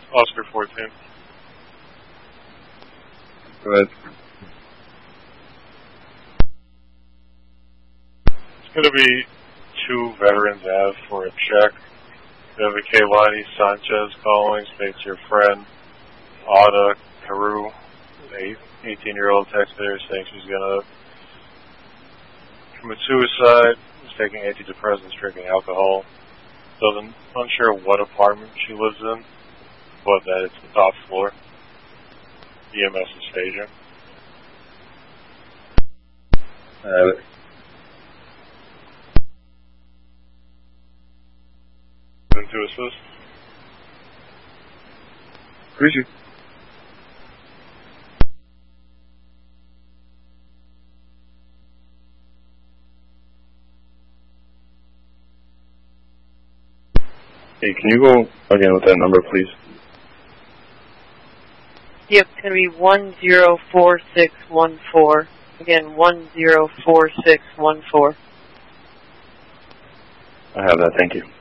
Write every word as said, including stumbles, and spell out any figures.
Oscar fourteen. Go ahead. It's going to be two veterans Ave for a check. We have a Kaylani Sanchez calling, states your friend, Ada Carew, eighteen-year-old taxpayer, saying she's going to commit suicide, is taking antidepressants, drinking alcohol. Doesn't, unsure what apartment she lives in, but that it's the top floor. E M S is staging. I have it. To assist. Appreciate it. Hey, can you go again with that number, please? Yep, it's going to be one zero four six one four. Again, one zero four six one four. I have that, thank you.